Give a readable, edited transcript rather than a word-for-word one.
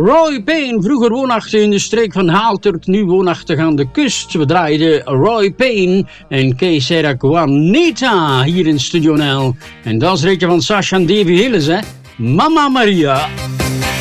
Roy Payne, vroeger woonachtig in de streek van Haalturk, nu woonachtig aan de kust. We draaiden Roy Payne en Kees Juanita hier in Studio NL. En dat is een van Sasha en Davy Hillis, hè. Mamma Maria.